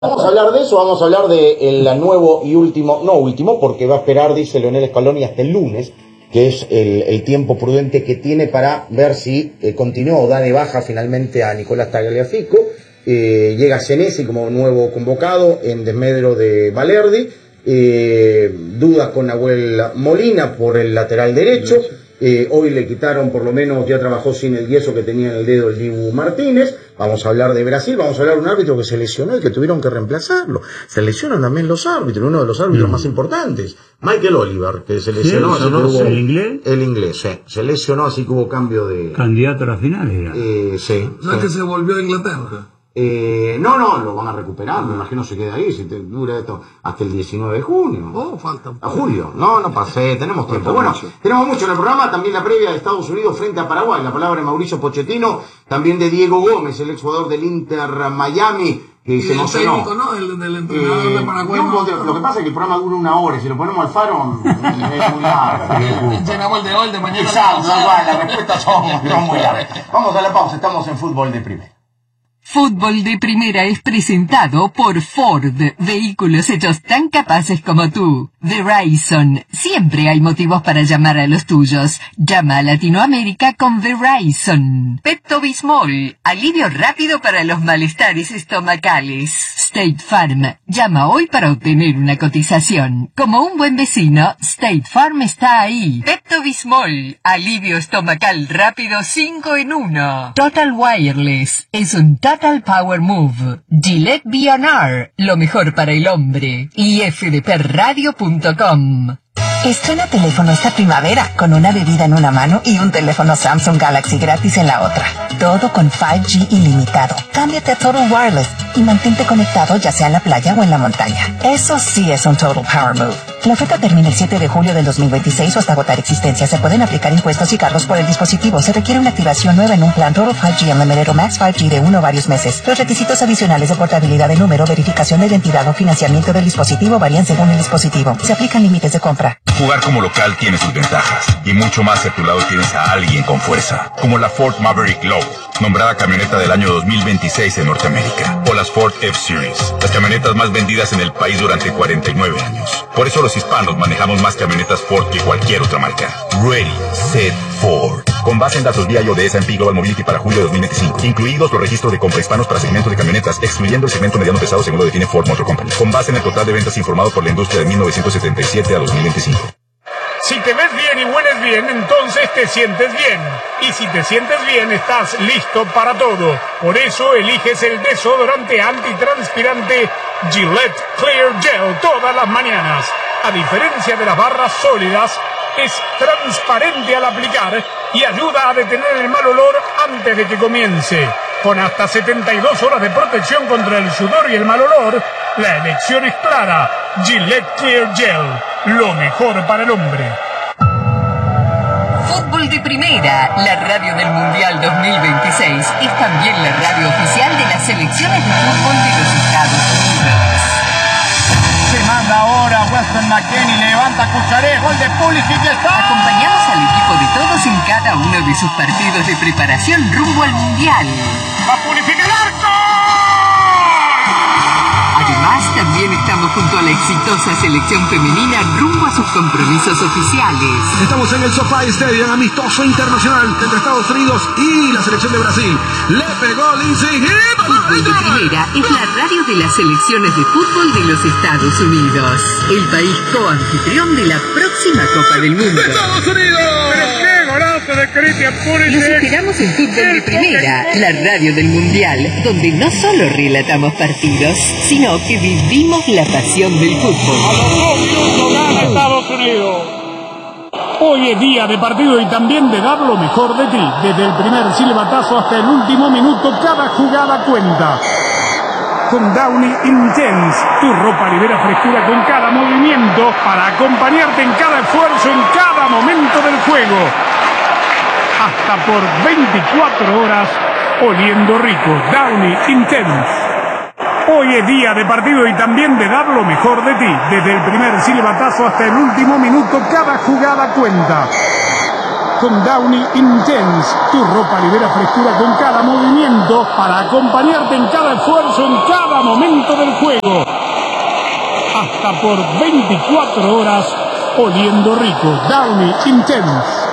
Vamos a hablar de eso, vamos a hablar de el nuevo y último, no último, porque va a esperar, dice Leonel Scaloni, hasta el lunes, que es el tiempo prudente que tiene para ver si continúa o da de baja finalmente a Nicolás Tagliafico. Llega Senesi como nuevo convocado en desmedro de Balerdi. Dudas con Nahuel Molina por el lateral derecho. Hoy le quitaron, por lo menos ya trabajó sin el yeso que tenía en el dedo el Dibu Martínez. Vamos a hablar de Brasil, vamos a hablar de un árbitro que se lesionó y que tuvieron que reemplazarlo. Se lesionan también los árbitros, uno de los árbitros más importantes, Michael Oliver, que se lesionó. ¿Sí? Hubo, ¿el inglés? El inglés, sí. Se lesionó, así que hubo cambio de... Candidato a la final, era. Sí. No es que se volvió a Inglaterra. No, lo van a recuperar, me imagino se queda ahí, si dura esto hasta el 19 de junio. Falta. A julio, no pasé, tenemos tiempo. Bueno, tenemos mucho en el programa, también la previa de Estados Unidos frente a Paraguay, la palabra de Mauricio Pochettino, también de Diego Gómez, el exjugador del Inter Miami, que se emocionó. El técnico, ¿no? El entrenador de Paraguay. Lo que pasa es que el programa dura 1 hora, y si lo ponemos al faro, es muy largo. Llenamos el de hoy, de mañana. Exacto, las respuestas son muy largas. Vamos a la pausa, estamos en Fútbol de Primera. Fútbol de Primera es presentado por Ford, vehículos hechos tan capaces como tú. Verizon, siempre hay motivos para llamar a los tuyos. Llama a Latinoamérica con Verizon. Pepto-Bismol, alivio rápido para los malestares estomacales. State Farm, llama hoy para obtener una cotización. Como un buen vecino, State Farm está ahí. Pepto-Bismol, alivio estomacal rápido 5 en 1. Total Wireless, es un Total Power Move. Gillette B&R, lo mejor para el hombre. Y fdpradio.com. Estrena teléfono esta primavera con una bebida en una mano y un teléfono Samsung Galaxy gratis en la otra. Todo con 5G ilimitado. Cámbiate a Total Wireless y mantente conectado ya sea en la playa o en la montaña. Eso sí es un Total Power Move. La oferta termina el 7 de julio del 2026 o hasta agotar existencia. Se pueden aplicar impuestos y cargos por el dispositivo. Se requiere una activación nueva en un plan Total 5G Unlimited o Max 5G de 1 o varios meses. Los requisitos adicionales de portabilidad de número, verificación de identidad o financiamiento del dispositivo varían según el dispositivo. Se aplican límites de compra. Jugar como local tiene sus ventajas y mucho más si a tu lado tienes a alguien con fuerza, como la Ford Maverick Low, nombrada camioneta del año 2026 en Norteamérica, o las Ford F-Series, las camionetas más vendidas en el país durante 49 años. Por eso los hispanos manejamos más camionetas Ford que cualquier otra marca. Ready, Set, Ford. Con base en datos vía de S&P Global Mobility para julio de 2025, incluidos los registros de compra hispanos para segmento de camionetas, excluyendo el segmento mediano pesado según lo define Ford Motor Company, con base en el total de ventas informado por la industria de 1977 a 2025. Si te ves bien y hueles bien, entonces te sientes bien. Y si te sientes bien, estás listo para todo. Por eso eliges el desodorante antitranspirante Gillette Clear Gel todas las mañanas. A diferencia de las barras sólidas, es transparente al aplicar y ayuda a detener el mal olor antes de que comience. Con hasta 72 horas de protección contra el sudor y el mal olor, la elección es clara. Gillette Clear Gel, lo mejor para el hombre. Fútbol de Primera, la radio del Mundial 2026, es también la radio oficial de las selecciones de fútbol de los Estados Unidos. Se manda ahora Weston McKennie, levanta Cucharé, gol de Pulisic, ya está. Acompañamos al equipo de todos en cada uno de sus partidos de preparación rumbo al Mundial. ¡Va Pulisic el arco! Además, también estamos junto a la exitosa selección femenina rumbo a sus compromisos oficiales. Estamos en el SoFi Stadium, amistoso internacional entre Estados Unidos y la selección de Brasil. Le pegó Lindsey. Fútbol de Primera es la radio de las selecciones de fútbol de los Estados Unidos. El país coanfitrión de la próxima Copa del Mundo. ¡Estados Unidos! ¡Pero qué golazo de Christian Pulisic! Los esperamos en Fútbol de Primera, la radio del Mundial, donde no solo relatamos partidos, sino que vivimos la pasión del fútbol. A los 2 minutos gana Estados Unidos. Hoy es día de partido y también de dar lo mejor de ti. Desde el primer silbatazo hasta el último minuto, cada jugada cuenta. Con Downy Intense, tu ropa libera frescura con cada movimiento para acompañarte en cada esfuerzo, en cada momento del juego. Hasta por 24 horas, oliendo rico. Downy Intense. Hoy es día de partido y también de dar lo mejor de ti. Desde el primer silbatazo hasta el último minuto, cada jugada cuenta. con Downy Intense. Tu ropa libera frescura con cada movimiento para acompañarte en cada esfuerzo, en cada momento del juego. Hasta por 24 horas oliendo rico. Downy Intense.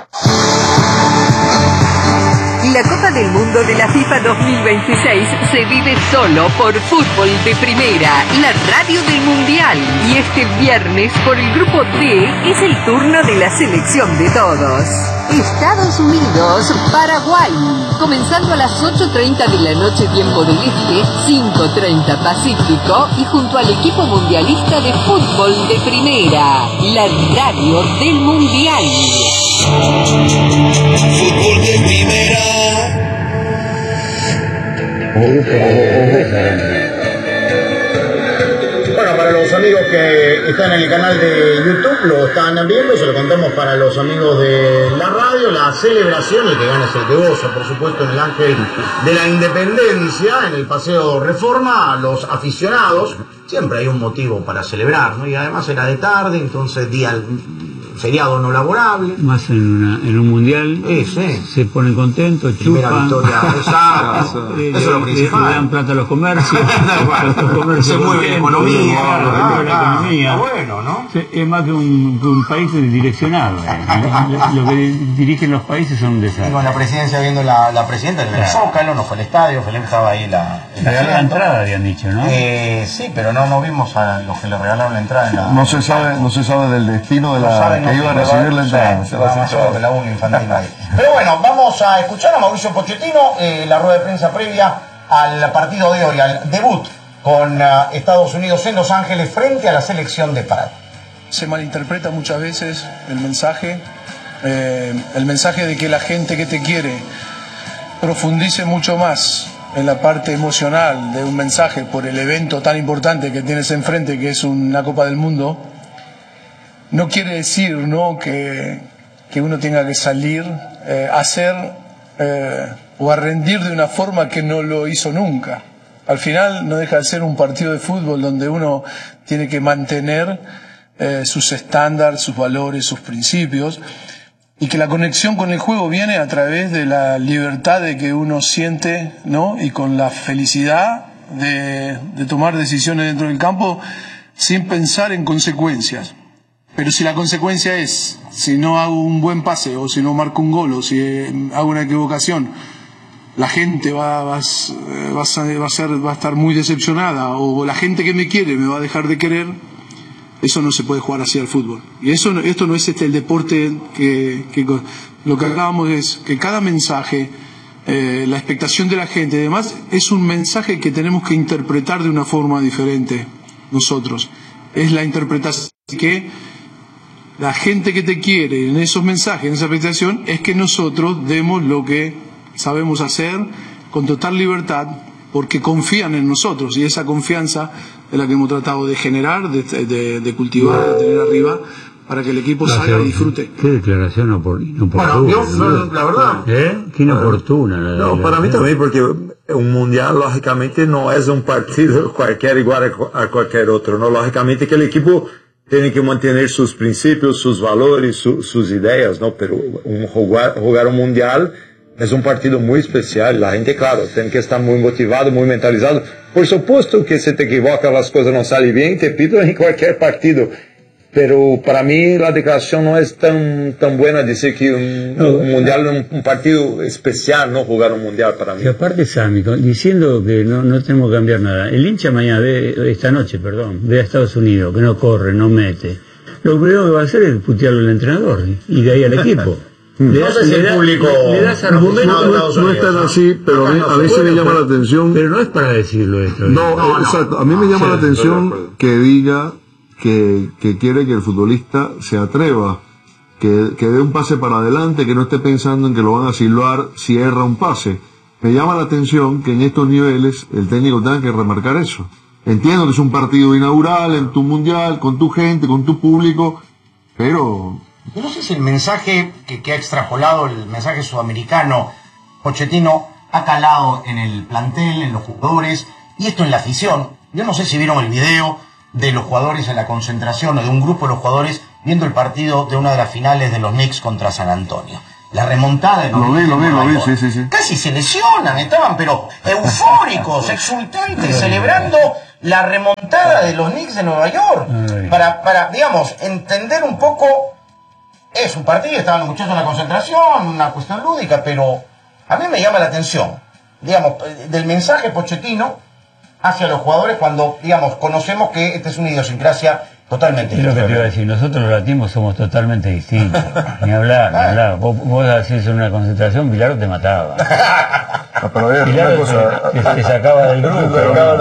La Copa del Mundo de la FIFA 2026 se vive solo por Fútbol de Primera, la radio del Mundial. Y este viernes, por el Grupo D, es el turno de la selección de todos. Estados Unidos, Paraguay. Comenzando a las 8:30 de la noche, tiempo del Este, 5:30 Pacífico, y junto al equipo mundialista de Fútbol de Primera, la radio del Mundial. Fútbol de Primera. Bueno, para los amigos que están en el canal de YouTube, lo están viendo, se lo contamos para los amigos de la radio, la celebración, el que gana es el que goza, por supuesto, en el Ángel de la Independencia, en el Paseo Reforma, los aficionados, siempre hay un motivo para celebrar, ¿no? Y además era de tarde, entonces feriado no laborable. Más en un mundial, sí. Se ponen contentos, Primera chupan. Victoria, exacto. Eso es lo principal. Le dan plata a los comercios. Los comercios se mueve la economía. la economía. Bueno, ¿no? Es más que un país direccionado. Lo que dirigen los países son un desastre. Con la presidencia viendo la presidenta en el Zócalo, no fue al estadio, Felén estaba ahí la entrada, habían dicho, ¿no? Sí, pero no vimos a los que le regalaron la entrada. No se sabe del destino de la que iba a recibir la entrada. La uno infantil ahí. Pero bueno, vamos a escuchar a Mauricio Pochettino, la rueda de prensa previa al partido de hoy, al debut con Estados Unidos en Los Ángeles frente a la selección de Paraguay. Se malinterpreta muchas veces el mensaje de que la gente que te quiere profundice mucho más en la parte emocional de un mensaje por el evento tan importante que tienes enfrente, que es una Copa del Mundo. No quiere decir, ¿no?, que uno tenga que salir a hacer o a rendir de una forma que no lo hizo nunca. Al final no deja de ser un partido de fútbol donde uno tiene que mantener sus estándares, sus valores, sus principios, y que la conexión con el juego viene a través de la libertad de que uno siente, ¿no?, y con la felicidad de tomar decisiones dentro del campo sin pensar en consecuencias. Pero si la consecuencia es, si no hago un buen pase, o si no marco un gol, o si hago una equivocación, la gente va a estar muy decepcionada, o la gente que me quiere me va a dejar de querer, eso no se puede jugar así al fútbol. Y esto no es el deporte que lo que hablábamos es que cada mensaje, la expectación de la gente y demás, es un mensaje que tenemos que interpretar de una forma diferente nosotros. Es la interpretación que la gente que te quiere en esos mensajes, en esa presentación, es que nosotros demos lo que sabemos hacer con total libertad, porque confían en nosotros, y esa confianza es la que hemos tratado de generar, de cultivar, de tener arriba, para que el equipo salga y disfrute. Qué declaración inoportuna. Bueno, yo, la verdad... Qué inoportuna. No, para mí también, porque un mundial, lógicamente, no es un partido cualquiera igual a cualquier otro, ¿no? Lógicamente que el equipo tiene que mantener sus principios, sus valores, sus ideas, ¿no? Pero jugar un mundial es un partido muy especial. La gente, claro, tiene que estar muy motivado, muy mentalizado. Por supuesto que si te equivocas, las cosas no salen bien, te pido en cualquier partido. Pero para mí la declaración no es tan buena decir que un mundial es un partido especial, no jugar un mundial para mí. Y aparte, Sammy, diciendo que no tenemos que cambiar nada, el hincha mañana esta noche ve a Estados Unidos, que no corre, no mete. Lo primero que va a hacer es putearlo al entrenador y de ahí al equipo. No sé si el público no es tan así, pero a mí se me llama la atención. Pero no es para decirlo esto. No, exacto. A mí me llama la atención que diga que quiere que el futbolista se atreva, que dé un pase para adelante, que no esté pensando en que lo van a silbar si erra un pase. Me llama la atención que en estos niveles el técnico tenga que remarcar eso. Entiendo que es un partido inaugural en tu mundial, con tu gente, con tu público, pero... Yo no sé si el mensaje que ha extrapolado, el mensaje sudamericano, Pochettino, ha calado en el plantel, en los jugadores, y esto en la afición. Yo no sé si vieron el video de los jugadores en la concentración, o de un grupo de los jugadores viendo el partido de una de las finales de los Knicks contra San Antonio. La remontada de los Lo vi, sí. Casi se lesionan, estaban pero eufóricos, exultantes, celebrando la remontada de los Knicks de Nueva York. Para, digamos, entender un poco, es un partido, estaban los muchachos en la concentración, una cuestión lúdica, pero a mí me llama la atención, digamos, del mensaje Pochettino hacia los jugadores cuando, digamos, conocemos que esta es una idiosincrasia totalmente es lo que te iba a decir, nosotros los latinos somos totalmente distintos. Ni hablar. Vos hacías una concentración, Bilardo te mataba. Pero Bilardo te sacaba del grupo.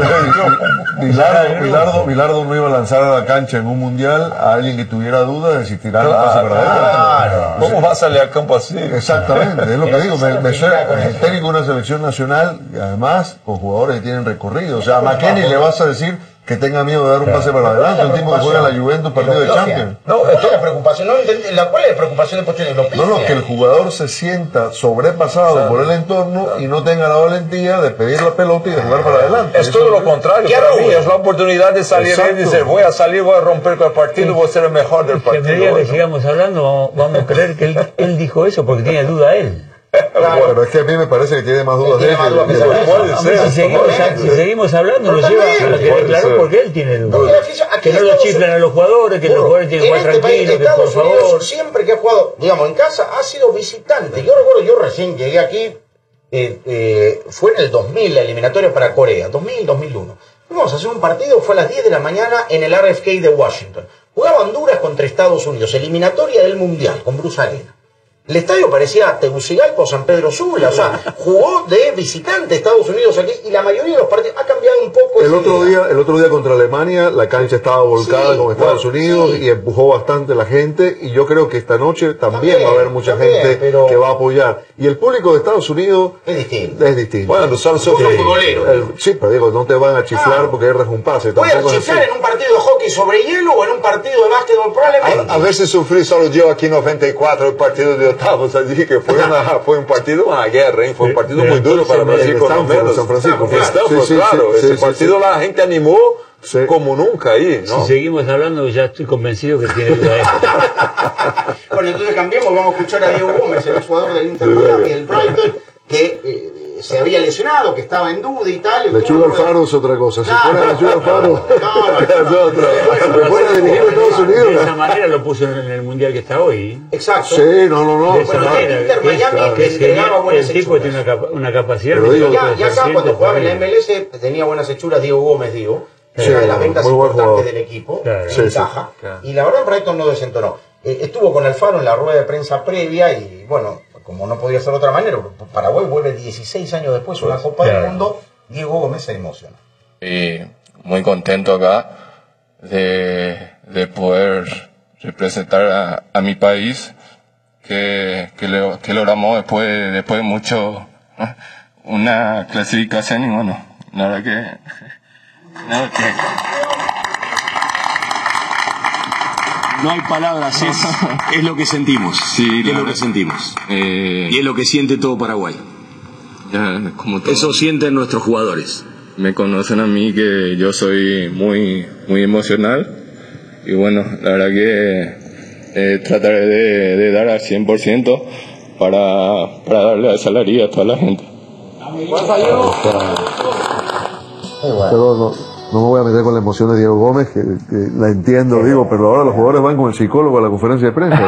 Bilardo no iba a lanzar a la cancha en un mundial a alguien que tuviera dudas de si tirar la pase verdadera. ¿Cómo va a salir al campo así? Exactamente, es lo que digo. Me suena el técnico de una selección nacional, además con jugadores que tienen recorrido. O sea, a McKennie le vas a decir que tenga miedo de dar un pase para adelante, un tipo que juega en la Juventus partido de Champions. ¿Cuál es la preocupación? ¿Cuál es la preocupación de Pochettino? No, que el jugador se sienta sobrepasado por el entorno y no tenga la valentía de pedir la pelota y de jugar para adelante. Es todo lo contrario, para mí es la oportunidad de salir y decir, voy a salir, voy a romper con el partido, voy a ser el mejor del partido. Que a medida que sigamos hablando, vamos a creer que él dijo eso porque tiene duda él. Claro. Bueno, es que a mí me parece que tiene más dudas de él. Si seguimos hablando, nos lleva a que declaró porque él tiene dudas. Que no lo chiflan a los jugadores, que los jugadores tienen que jugar tranquilos, que por favor. Siempre que ha jugado, digamos, en casa, ha sido visitante. Yo recuerdo, yo recién llegué aquí, fue en el 2000, la eliminatoria para Corea, 2000-2001. Fuimos a hacer un partido, fue a las 10 de la mañana en el RFK de Washington. Jugaba Honduras contra Estados Unidos, eliminatoria del Mundial, con Bruce Arena. El estadio parecía Tegucigalpa o San Pedro Sula, o sea, jugó de visitante Estados Unidos aquí y la mayoría de los partidos ha cambiado un poco. El otro día contra Alemania la cancha estaba volcada con Estados Unidos y empujó bastante la gente y yo creo que esta noche también va a haber mucha gente que va a apoyar. Y el público de Estados Unidos es distinto. Bueno, tú sabes sí, pero digo, no te van a chiflar porque erras un pase. Voy a chiflar en un partido de hockey sobre hielo o en un partido de básquetbol probablemente. A veces sufrí solo yo aquí en 94 el partido de octavos, así que fue un partido, una guerra, fue un partido muy duro para Brasil con los menos. San Francisco. Ese partido la gente animó como nunca ahí, ¿no? Si seguimos hablando, ya estoy convencido que tiene duda esto. Bueno, entonces cambiamos, vamos a escuchar a Diego Gómez, el jugador del Inter Miami, el Brighton, que se había lesionado, que estaba en duda y tal. Lechuga Alfaro es otra cosa. Si fuera Lechuga Alfaro, es otra. Si fuera dirigir a Estados Unidos. De esa manera lo puso en el mundial que está hoy. Exacto. Sí, no. De esa manera. Inter Miami entregaba buenas hechuras. El tipo tiene una capacidad. Ya acá, cuando jugaba en la MLS, tenía buenas hechuras Diego Gómez, una de las ventas importantes del equipo, en caja. Y la verdad, Brighton no desentonó. Estuvo con Alfaro en la rueda de prensa previa y, bueno, como no podía ser de otra manera, Paraguay vuelve 16 años después a una Copa del Mundo. Diego Gómez se emociona. Muy contento acá de poder representar a mi país, que logramos después de mucho una clasificación y bueno, la verdad que no hay palabras, es lo que sentimos. Sí, es lo que sentimos. Y es lo que siente todo Paraguay. Eso sienten nuestros jugadores. Me conocen a mí que yo soy muy emocional. Y bueno, la verdad que trataré de dar al 100% para darle esa alegría a toda la gente. Pero no me voy a meter con la emoción de Diego Gómez, que la entiendo, pero ahora los jugadores van con el psicólogo a la conferencia de prensa.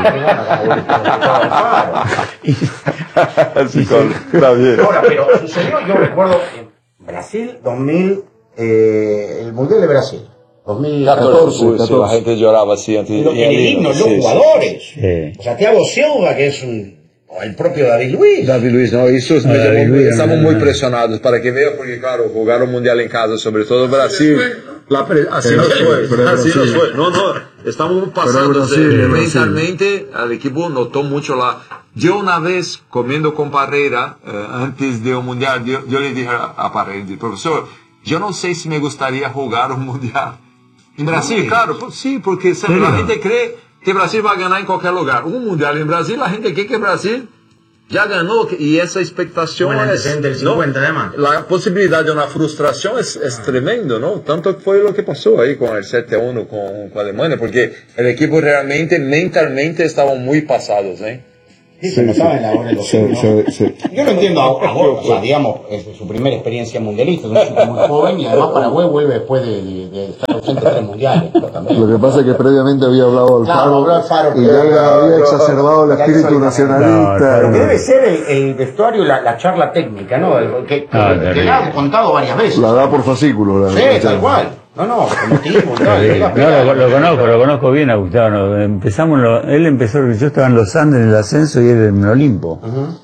El psicólogo, está bien. Ahora, pero sucedió, yo recuerdo, en Brasil, 2000, el Mundial de Brasil, 2014. La gente lloraba así. El himno, los jugadores. Sí. Santiago Silva, que es el propio David Luiz. No, eso estamos muy presionados para que vean, porque claro, jugar un mundial en casa, sobre todo Brasil. Así nos fue. No, estamos pasando mentalmente, al equipo notó mucho Yo una vez, comiendo con Parreira, antes de un mundial, yo le dije a Parreira, profesor, yo no sé si me gustaría jugar un mundial en Brasil. Claro, sí, porque la gente cree que Brasil va a ganar en cualquier lugar. Un mundial en Brasil, la gente cree que Brasil ya ganó y esa expectación Buen antecedente del 50 además. La posibilidad de una frustración es tremendo, ¿no? Tanto fue lo que pasó ahí con el 7-1 con Alemania, porque el equipo realmente mentalmente estaban muy pasados, ¿eh? Sí, se notaba en la hora de los Yo lo entiendo a vos, o sea, digamos, es su primera experiencia mundialista, es un chico muy joven y además Paraguay vuelve después de estar ausente 3 mundiales. Lo que pasa es que previamente había hablado Alfaro, y ya había exacerbado el espíritu nacionalista. Lo que debe ser el vestuario, la charla técnica, ¿no? Que la han contado varias veces. La da por fascículo. Sí, tal cual. No, lo conozco bien a Gustavo. Él empezó, yo estaba en los Andes en el ascenso y él en el Olimpo.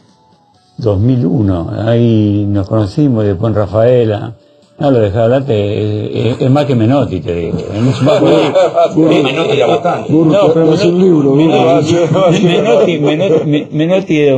2001, ahí nos conocimos, después en Rafaela. No, lo dejaba hablarte, es más que Menotti, te digo. Es más Menotti era bastante. No, pero es un libro. Menotti era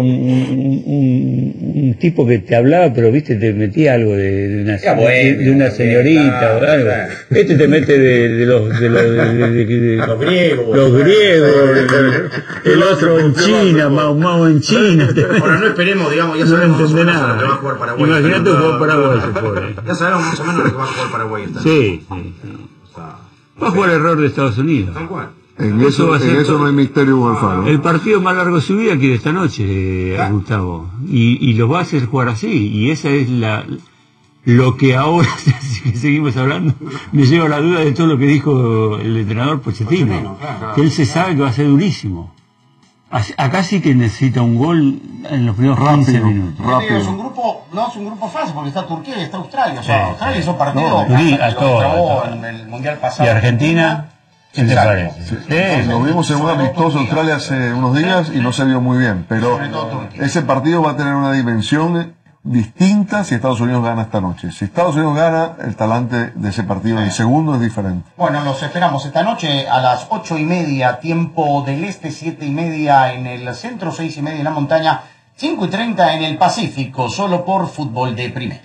un tipo que te hablaba, pero viste, te metía algo de una señorita o algo. Este te mete de los griegos. Los griegos, el otro en China, Mao en China. Ahora no esperemos, digamos, ya sabemos más o menos lo que va a jugar Paraguay. Imagínate jugar Paraguay, se puede. Ya sabemos más o menos lo que va a jugar Paraguay. Sí. Va a jugar el error de Estados Unidos. Tal cual. En eso no hay misterio con Alfaro. El partido más largo de su vida quiere esta noche, Gustavo. Y los va a hacer jugar así. Y esa es lo que ahora, si seguimos hablando, me lleva a la duda de todo lo que dijo el entrenador Pochettino. Que él se sabe que va a ser durísimo. Acá sí que necesita un gol en los primeros 15 minutos. Rápido. Es un grupo fácil porque está Turquía y está Australia. O sea, Australia hizo partido en el Mundial pasado. ¿Y Argentina? ¿Qué te parece? Lo vimos en un amistoso Australia hace unos días y no se vio muy bien. Pero ese partido va a tener una dimensión distinta si Estados Unidos gana esta noche. Si Estados Unidos gana, el talante de ese partido en el segundo es diferente. Bueno, los esperamos esta noche a las 8:30, tiempo del este, 7:30 en el centro, 6:30 en la montaña, 5:30 en el Pacífico, solo por Fútbol de Primera.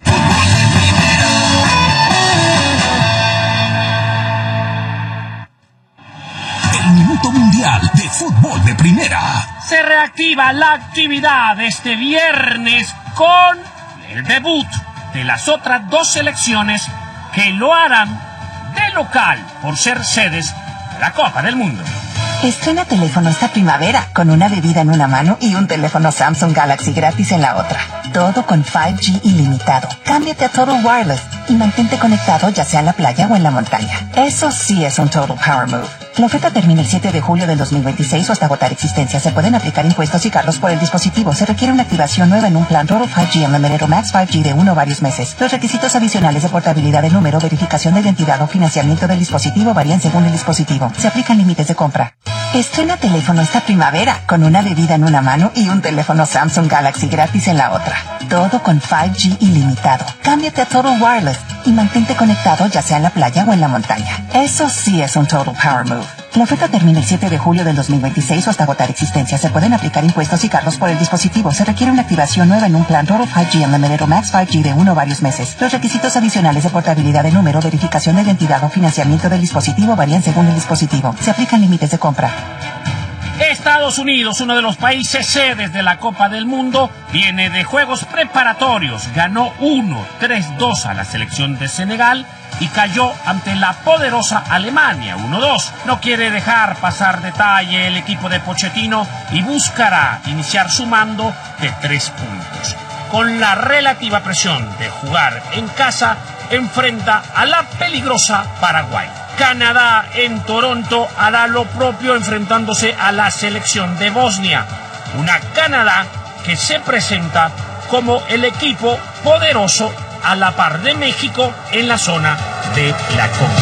El Minuto Mundial de Fútbol de Primera. Se reactiva la actividad este viernes con el debut de las otras 2 selecciones que lo harán de local por ser sedes de la Copa del Mundo. Estrena teléfono esta primavera con una bebida en una mano y un teléfono Samsung Galaxy gratis en la otra. Todo con 5G ilimitado. Cámbiate a Total Wireless y mantente conectado ya sea en la playa o en la montaña. Eso sí es un Total Power Move. La oferta termina el 7 de julio del 2026 o hasta agotar existencia. Se pueden aplicar impuestos y cargos por el dispositivo. Se requiere una activación nueva en un plan Total 5G Unlimited o Max 5G de 1 o varios meses. Los requisitos adicionales de portabilidad de número, verificación de identidad o financiamiento del dispositivo varían según el dispositivo. Se aplican límites de compra. Estrena teléfono esta primavera con una bebida en una mano y un teléfono Samsung Galaxy gratis en la otra. Todo con 5G ilimitado. Cámbiate a Total Wireless y mantente conectado ya sea en la playa o en la montaña. Eso sí es un Total Power Move. La oferta termina el 7 de julio del 2026 o hasta agotar existencia. Se pueden aplicar impuestos y cargos por el dispositivo. Se requiere una activación nueva en un plan Total 5G Unlimited o Max 5G de 1 o varios meses. Los requisitos adicionales de portabilidad de número, verificación de identidad o financiamiento del dispositivo varían según el dispositivo. Se aplican límites de compra. Estados Unidos, uno de los países sedes de la Copa del Mundo, viene de juegos preparatorios. Ganó 3-2 a la selección de Senegal y cayó ante la poderosa Alemania 1-2. No quiere dejar pasar detalle el equipo de Pochettino y buscará iniciar sumando de 3 puntos. Con la relativa presión de jugar en casa, enfrenta a la peligrosa Paraguay. Canadá en Toronto hará lo propio enfrentándose a la selección de Bosnia. Una Canadá que se presenta como el equipo poderoso a la par de México en la zona de la Copa.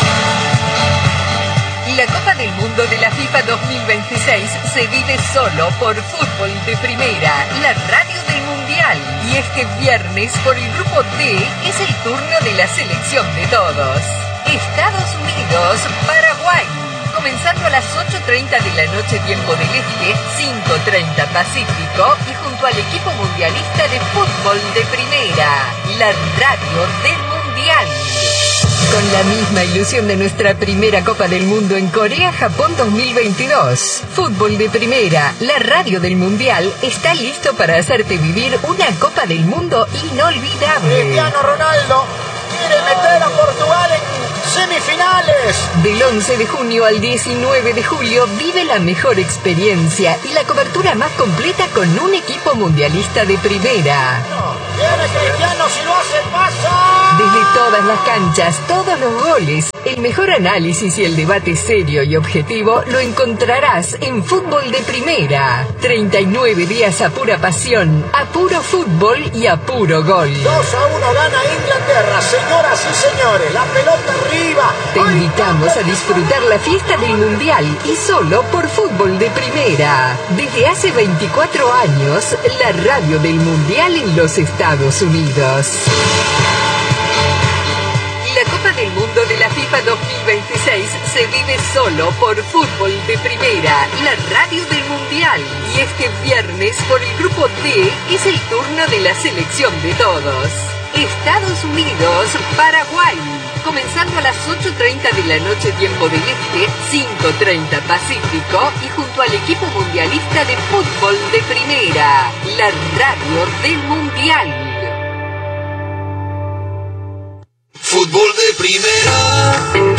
La Copa del Mundo de la FIFA 2026 se vive solo por Fútbol de Primera, la radio del Mundial. Y este viernes por el Grupo D es el turno de la selección de todos. Estados Unidos, Paraguay. Comenzando a las 8:30 de la noche tiempo del Este, 5:30 Pacífico y junto al equipo mundialista de Fútbol de Primera, la radio del Mundial. Con la misma ilusión de nuestra primera Copa del Mundo en Corea-Japón 2022. Fútbol de Primera, la radio del Mundial, está listo para hacerte vivir una Copa del Mundo inolvidable. Cristiano Ronaldo quiere meter a Portugal en semifinales. Del 11 de junio al 19 de julio vive la mejor experiencia y la cobertura más completa con un equipo mundialista de primera. Viene Cristiano, si lo hace pasa. Desde todas las canchas, todos los goles, el mejor análisis y el debate serio y objetivo lo encontrarás en Fútbol de Primera. 39 días a pura pasión, a puro fútbol y a puro gol. 2-1 gana Inglaterra, señoras y señores, la pelota arriba. Te invitamos a disfrutar la fiesta del Mundial y solo por Fútbol de Primera. Desde hace 24 años, la radio del Mundial en los Estados Unidos. La Copa del Mundo de la FIFA 2026 se vive solo por Fútbol de Primera, la radio del Mundial. Y este viernes, por el grupo D, es el turno de la selección de todos. Estados Unidos, Paraguay. Comenzando a las 8:30 de la noche tiempo del Este, 5:30 Pacífico, y junto al equipo mundialista de Fútbol de Primera, la radio del Mundial. Fútbol de Primera.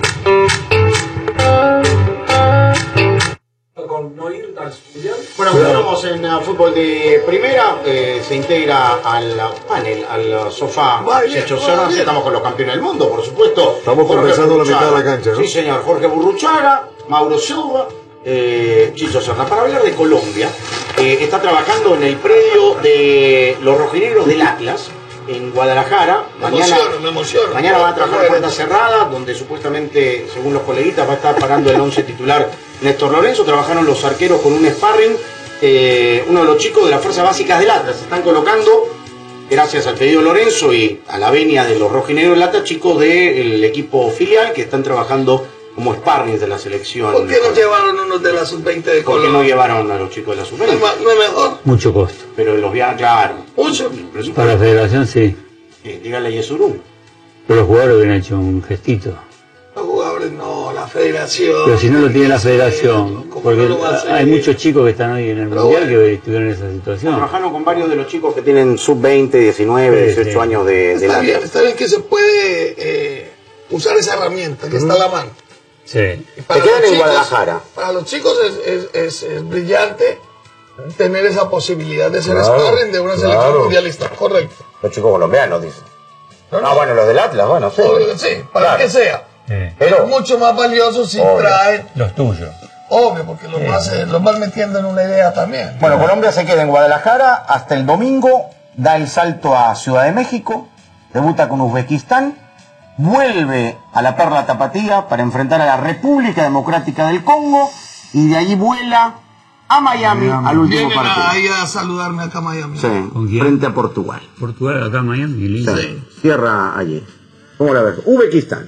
Bueno, estamos en Fútbol de Primera, se integra al panel, al sofá Checho Serna. Estamos con los campeones del mundo, por supuesto. Estamos conversando la mitad de la cancha, ¿no? Sí, señor. Jorge Burruchaga, Mauro Silva, Checho Serna. Para hablar de Colombia, está trabajando en el predio de los rojinegros del Atlas, en Guadalajara. Me emociono. Mañana van a trabajar a puerta cerrada, donde supuestamente, según los coleguitas, va a estar parando el 11 titular Néstor Lorenzo. Trabajaron los arqueros con un sparring. Uno de los chicos de las fuerzas básicas del Atlas se están colocando, gracias al pedido de Lorenzo y a la venia de los rojinegros del Atlas, chicos del equipo filial que están trabajando como sparring de la selección. ¿Por qué no llevaron unos de la sub-20 de Colombia? ¿Por qué no llevaron a los chicos de la sub-20? ¿No es mejor? Mucho costo. Pero los viajan, claro. Mucho. Para la federación sí. Dígale a Yesurú. Pero los jugadores hubieran hecho un gestito. Los jugadores no, la federación. Pero si no lo tiene la federación, porque hay muchos chicos que están hoy en el Mundial que estuvieron en esa situación. Trabajaron con varios de los chicos que tienen sub-20, 19, 18 años de edad. Está bien que se puede usar esa herramienta que está a la mano. Sí. Te quedan en Guadalajara. Para los chicos es brillante tener esa posibilidad de ser sparring de una selección mundialista, correcto. Los chicos colombianos, dicen. Bueno, los del Atlas, bueno, sí. Sí, para que sea. Pero es mucho más valioso si traen los tuyos. Obvio, porque los vas metiendo en una idea también. Bueno, Colombia se queda en Guadalajara hasta el domingo, da el salto a Ciudad de México, debuta con Uzbekistán, vuelve a la Perla Tapatía para enfrentar a la República Democrática del Congo y de allí vuela a Miami al último Vienen partido. ahí a saludarme acá a Miami. Sí, frente a Portugal. Portugal acá en Miami. Sí, cierra allí. ¿Cómo la ves? Uzbekistán.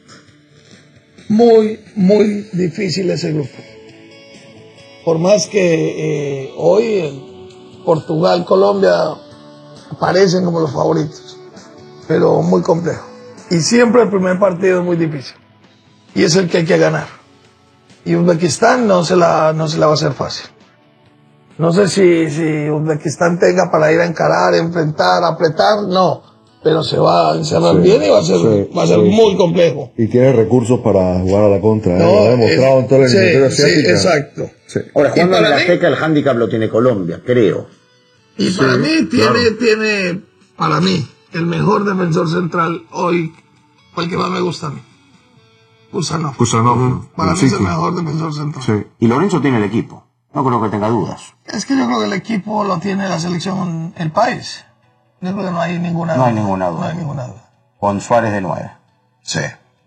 Muy, muy difícil ese grupo. Por más que hoy Portugal, Colombia parecen como los favoritos, pero muy complejo. Y siempre el primer partido es muy difícil. Y es el que hay que ganar. Y Uzbekistán no se la va a hacer fácil. No sé si Uzbekistán tenga para ir a encarar, enfrentar, apretar, no. Pero se va a encerrar bien y va a ser muy complejo. Y tiene recursos para jugar a la contra. No, lo ha demostrado en toda la iniciativa asiática. Sí, exacto. Sí. Ahora, jugando en la Azteca, el hándicap lo tiene Colombia, creo. Y para mí tiene para mí el mejor defensor central hoy, o el que más me gusta a mí. Kusanov. Para mí es el mejor defensor central. Sí. Y Lorenzo tiene el equipo. No creo que tenga dudas. Es que yo creo que el equipo lo tiene la selección, el país. Yo creo que no hay ninguna duda. No hay ninguna duda. Con Suárez de 9. Sí.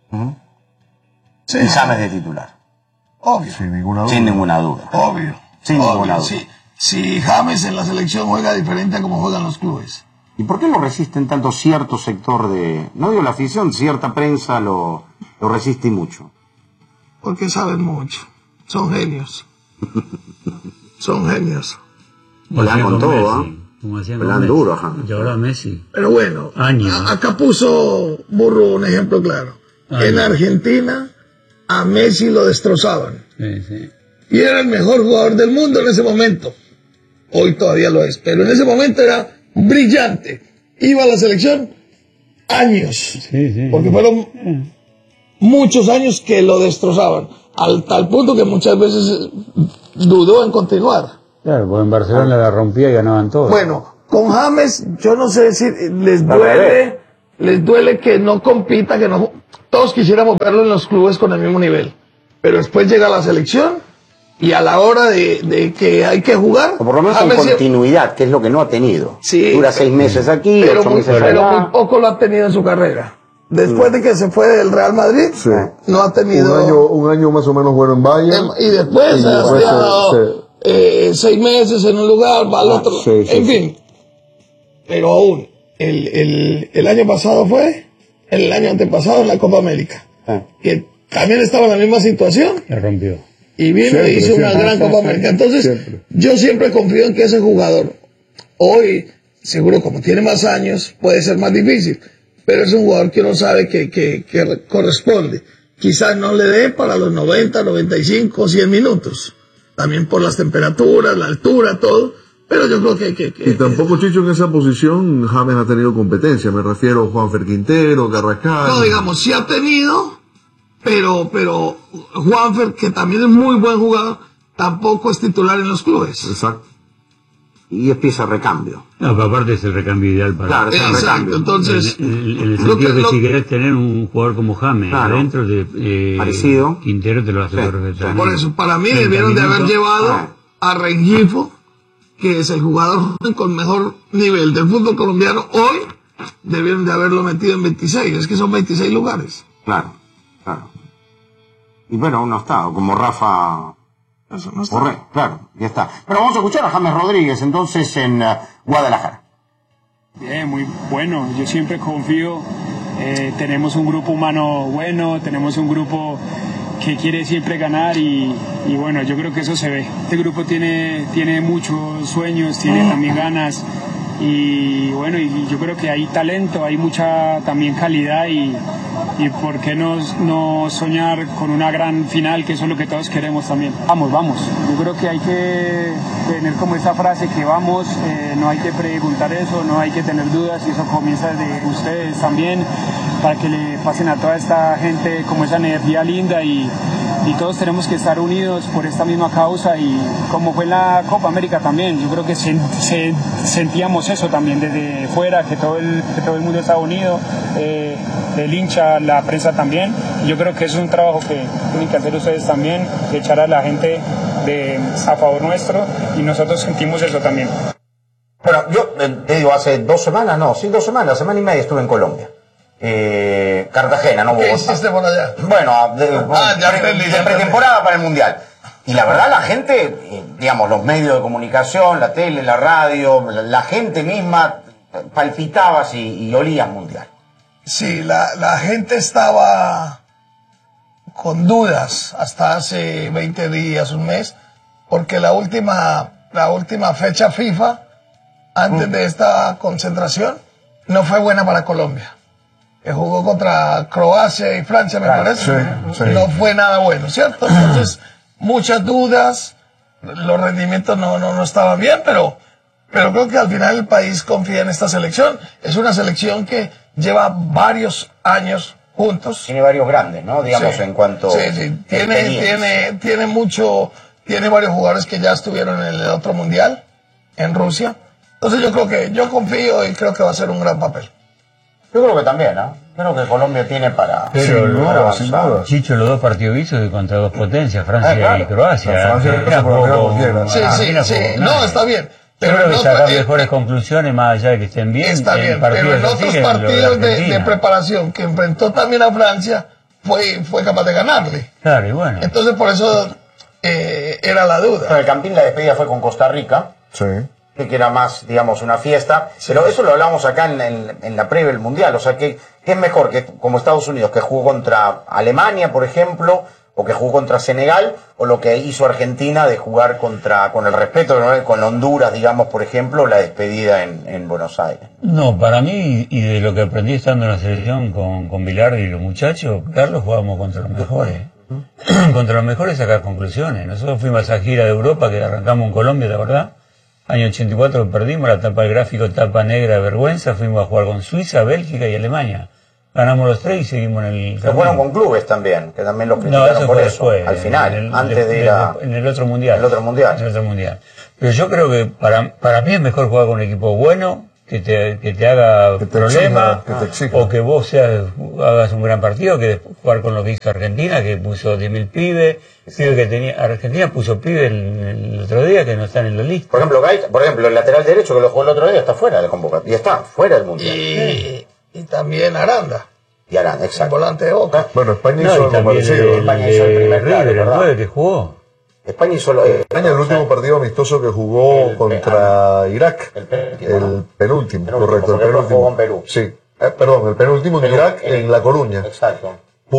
Y James de titular. Obvio. Sin ninguna duda. Obvio. Sin ninguna duda. Si James en la selección juega diferente a como juegan los clubes. ¿Y por qué lo resisten tanto cierto sector de, no digo la afición, cierta prensa lo resiste mucho? Porque saben mucho. Son genios. Son genios. Le dan con todo, ¿eh? como hacían Pelan duro, ajá. y ahora Messi. Pero bueno, Años. acá puso Burro un ejemplo claro. En Argentina a Messi lo destrozaban. Sí, sí. Y era el mejor jugador del mundo en ese momento. Hoy todavía lo es, pero en ese momento era brillante. Iba a la selección años. Sí, sí. Porque fueron muchos años que lo destrozaban. Al tal punto que muchas veces dudó en continuar. Claro, porque en Barcelona la rompía y ganaban todos. Bueno, con James, yo no sé si les duele que no compita, que no. Todos quisiéramos verlo en los clubes con el mismo nivel. Pero después llega la selección y a la hora de que hay que jugar. O por lo menos con continuidad, que es lo que no ha tenido. Sí, dura 6 meses aquí, 8 meses allá. Pero muy poco lo ha tenido en su carrera. Después de que se fue del Real Madrid, no ha tenido. Un año más o menos bueno en Bayern. Y después ha estado 6 meses en un lugar, va al otro. En fin. Pero aún, el año pasado el año antepasado en la Copa América. Que también estaba en la misma situación. La rompió. Y vino e hizo una gran Copa América. Entonces, yo siempre confío en que ese jugador, hoy, seguro como tiene más años, puede ser más difícil. Pero es un jugador que uno sabe que corresponde. Quizás no le dé para los 90, 95, 100 minutos. También por las temperaturas, la altura, todo. Pero yo creo que y tampoco, Chicho, en esa posición James ha tenido competencia. Me refiero a Juanfer Quintero, Carrascal. No, digamos, sí ha tenido, pero Juanfer, que también es muy buen jugador, tampoco es titular en los clubes. Exacto. Y es pieza de recambio. No, pero aparte es el recambio ideal para... Claro, es el recambio. Entonces... En el sentido que si querés tener un jugador como James adentro de... parecido. Quintero te lo hace perfectamente. Por eso, para mí debieron de haber llevado a Rengifo, que es el jugador con mejor nivel del fútbol colombiano hoy, debieron de haberlo metido en 26, es que son 26 lugares. Claro. Y bueno, aún no está, como Rafa... Eso no está. Correcto, claro, ya está. Pero vamos a escuchar a James Rodríguez entonces en Guadalajara. Bien, muy bueno, yo siempre confío, tenemos un grupo humano bueno, tenemos un grupo que quiere siempre ganar y bueno, yo creo que eso se ve. Este grupo tiene muchos sueños, tiene también ganas y bueno, y yo creo que hay talento, hay mucha también calidad y por qué no soñar con una gran final, que eso es lo que todos queremos también. Vamos, yo creo que hay que tener como esa frase que vamos, no hay que preguntar eso, no hay que tener dudas y eso comienza de ustedes también, para que le pasen a toda esta gente como esa energía linda y todos tenemos que estar unidos por esta misma causa y como fue en la Copa América también, yo creo que sentíamos eso también desde fuera, que todo el mundo estaba unido, el hincha, la prensa también, y yo creo que es un trabajo que tienen que hacer ustedes también, de echar a la gente a favor nuestro y nosotros sentimos eso también. Bueno, yo te digo, hace 2 semanas, semana y media estuve en Colombia. Cartagena, no Bogotá. ¿Qué hiciste por allá? Bueno, de pretemporada para el Mundial. Y la verdad la gente, digamos, los medios de comunicación, la tele, la radio, la gente misma palpitaba y olía Mundial. Sí, la gente estaba con dudas hasta hace 20 días, un mes, porque la última fecha FIFA, antes de esta concentración, no fue buena para Colombia. Que jugó contra Croacia y Francia, me parece. Sí. No fue nada bueno, ¿cierto? Entonces, muchas dudas, los rendimientos no estaban bien, pero creo que al final el país confía en esta selección. Es una selección que lleva varios años juntos. Tiene varios grandes, ¿no? Digamos, en cuanto... Sí. Tiene varios jugadores que ya estuvieron en el otro mundial, en Rusia. Entonces yo confío y creo que va a ser un gran papel. Yo creo que también, ¿no? Creo que Colombia tiene para... Pero Chicho, los 2 partidos hizo contra 2 potencias, Francia y Croacia. Sí, no, está bien. Pero creo que sacar mejores conclusiones más allá de que estén bien. Está bien, pero en otros partidos de preparación que enfrentó también a Francia, fue capaz de ganarle. Claro, y bueno. Entonces por eso era la duda. Pero el Campín, la despedida fue con Costa Rica. Sí. Que era más, digamos, una fiesta, pero eso lo hablamos acá en la previa del Mundial, o sea, que es mejor que como Estados Unidos, que jugó contra Alemania, por ejemplo, o que jugó contra Senegal, o lo que hizo Argentina de jugar con el respeto, ¿no? Con Honduras, digamos, por ejemplo, la despedida en Buenos Aires. No, para mí, y de lo que aprendí estando en la selección con Bilardi y los muchachos, Carlos, jugábamos contra los mejores. Contra los mejores sacar conclusiones. Nosotros fuimos a esa gira de Europa que arrancamos en Colombia, la verdad. Año 84 perdimos, la tapa del gráfico, tapa negra de vergüenza. Fuimos a jugar con Suiza, Bélgica y Alemania. Ganamos los 3 y seguimos en el... Se fueron con clubes también, que también los criticaron por eso. Después, al final, antes de ir en el otro mundial. El otro mundial. En el otro mundial. Pero yo creo que para mí es mejor jugar con un equipo bueno, que te haga problemas, o que vos hagas un gran partido, que jugar con lo que hizo Argentina, que puso 10.000 pibes, que tenía, Argentina puso pibes el otro día que no están en la lista. Por ejemplo, el lateral derecho que lo jugó el otro día está fuera de convocatoria, y está fuera del mundial. Y también Aranda. Y Aranda, exacto. Volante de Boca. Bueno, España hizo algo parecido. España hizo el primer River, el 9 que jugó. España hizo España el último partido amistoso que jugó contra Irak. El penúltimo, correcto. El penúltimo. Jugó en Perú. Sí. Perdón, el penúltimo en Irak, en La Coruña. Exacto.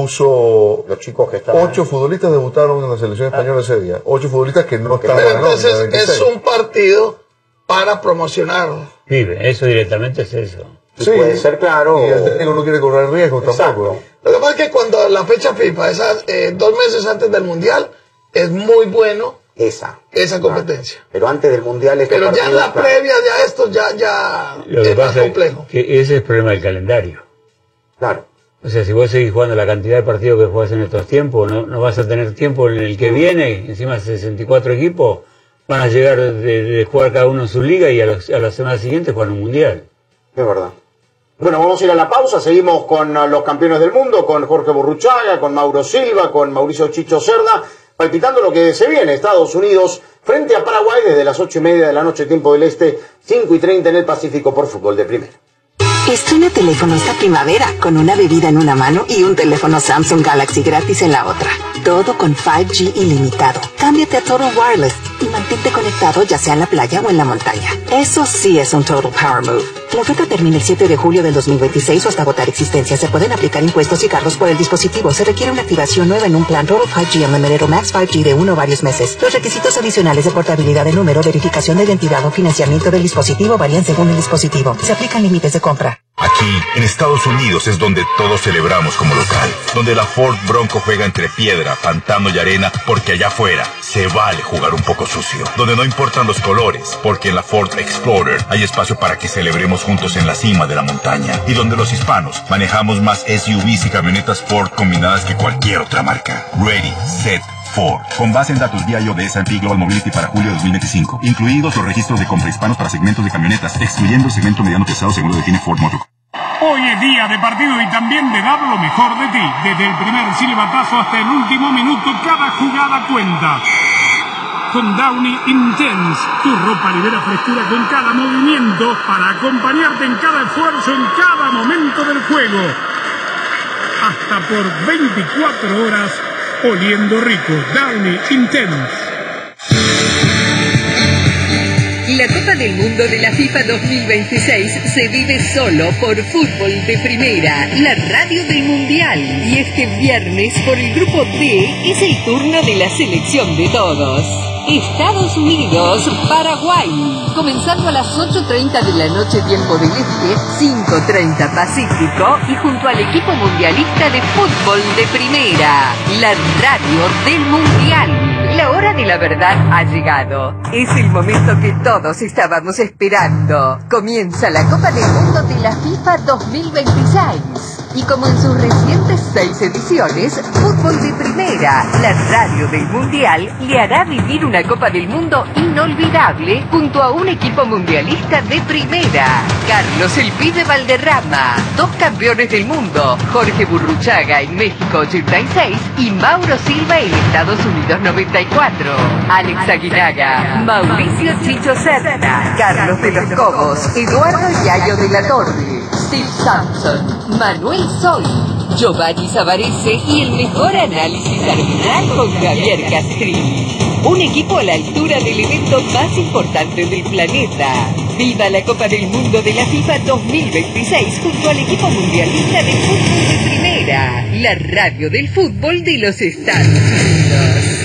Puso los chicos que estaban 8 futbolistas debutaron en la selección española ese día. 8 futbolistas que no estaban. Pero entonces es un partido para promocionar. Pibe, eso directamente es eso. Sí, puede ser, claro. Y el técnico no quiere correr riesgos tampoco. Lo que pasa es que cuando la fecha FIFA, esas 2 meses antes del Mundial, es muy bueno esa competencia. Pero antes del Mundial... Pero ya en la previa, ya esto ya lo que es más complejo. Que ese es el problema del calendario. Claro. O sea, si vos seguís jugando la cantidad de partidos que jugás en estos tiempos, no vas a tener tiempo en el que viene, encima 64 equipos, van a llegar de jugar cada uno en su liga y a la semana siguiente juegan un Mundial. Es verdad. Bueno, vamos a ir a la pausa, seguimos con los campeones del mundo, con Jorge Burruchaga, con Mauro Silva, con Mauricio Chicho Cerda, palpitando lo que se viene, Estados Unidos frente a Paraguay desde las 8:30 de la noche, tiempo del este, 5:30 en el Pacífico por Fútbol de Primera. Estrena teléfono esta primavera con una bebida en una mano y un teléfono Samsung Galaxy gratis en la otra. Todo con 5G ilimitado. Cámbiate a Total Wireless y mantente conectado ya sea en la playa o en la montaña. Eso sí es un Total Power Move. La oferta termina el 7 de julio del 2026 o hasta agotar existencia. Se pueden aplicar impuestos y cargos por el dispositivo. Se requiere una activación nueva en un plan Total 5G Unlimited o Max 5G de 1 o varios meses. Los requisitos adicionales de portabilidad de número, verificación de identidad o financiamiento del dispositivo varían según el dispositivo. Se aplican límites de compra. Aquí, en Estados Unidos, es donde todos celebramos como local. Donde la Ford Bronco juega entre piedra, pantano y arena, porque allá afuera se vale jugar un poco sucio. Donde no importan los colores, porque en la Ford Explorer hay espacio para que celebremos juntos en la cima de la montaña. Y donde los hispanos manejamos más SUVs y camionetas Ford combinadas que cualquier otra marca. Ready, set, Ford. Con base en datos vía de S&P Global Mobility para julio de 2025. Incluidos los registros de compra hispanos para segmentos de camionetas, excluyendo el segmento mediano pesado según lo define Ford Motor. Hoy es día de partido y también de dar lo mejor de ti. Desde el primer silbatazo hasta el último minuto, cada jugada cuenta. Con Downy Intense, tu ropa libera frescura con cada movimiento para acompañarte en cada esfuerzo, en cada momento del juego. Hasta por 24 horas, oliendo rico. Downy Intense. La Copa del Mundo de la FIFA 2026 se vive solo por Fútbol de Primera, la radio del Mundial. Y este viernes, por el Grupo D, es el turno de la selección de todos. Estados Unidos, Paraguay. Comenzando a las 8:30 de la noche, tiempo del este, 5:30 Pacífico, y junto al equipo mundialista de Fútbol de Primera, la radio del Mundial. La hora de la verdad ha llegado. Es el momento que todos estábamos esperando. Comienza la Copa del Mundo de la FIFA 2026. Y como en sus recientes 6 ediciones, Fútbol de Primera, la radio del Mundial, le hará vivir una Copa del Mundo inolvidable junto a un equipo mundialista de primera. Carlos El Pibe Valderrama, 2 campeones del mundo, Jorge Burruchaga en México 86 y Mauro Silva en Estados Unidos 94. Alex Aguinaga, Mauricio Chicho Cerda, Carlos de los Cobos, Eduardo Yayo de la Torre, Steve Sampson, Manuel Soy, Giovanni Savarese y el mejor análisis arbitral con Javier Castrini. Un equipo a la altura del evento más importante del planeta. ¡Viva la Copa del Mundo de la FIFA 2026 junto al equipo mundialista de fútbol de primera! Ahora, la radio del fútbol de los Estados Unidos.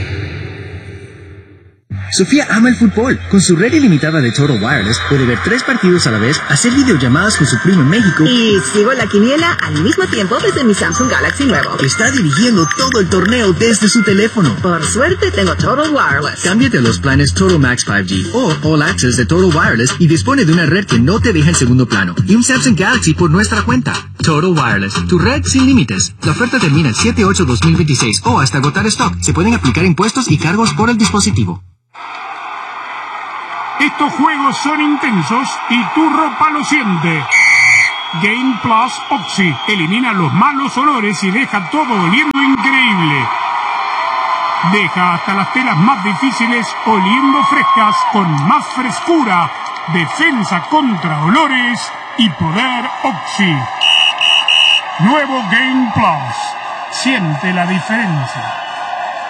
Sofía ama el fútbol. Con su red ilimitada de Total Wireless puede ver 3 partidos a la vez, hacer videollamadas con su primo en México y sigo la quiniela al mismo tiempo desde mi Samsung Galaxy nuevo. Está dirigiendo todo el torneo desde su teléfono. Por suerte tengo Total Wireless. Cámbiate a los planes Total Max 5G o All Access de Total Wireless y dispone de una red que no te deja en segundo plano y un Samsung Galaxy por nuestra cuenta. Total Wireless, tu red sin límites. La oferta termina el 7/8/2026 o hasta agotar stock. Se pueden aplicar impuestos y cargos por el dispositivo. Estos juegos son intensos y tu ropa lo siente. Game Plus Oxy elimina los malos olores y deja todo oliendo increíble. Deja hasta las telas más difíciles oliendo frescas con más frescura, defensa contra olores y poder Oxy. Nuevo Game Plus. Siente la diferencia.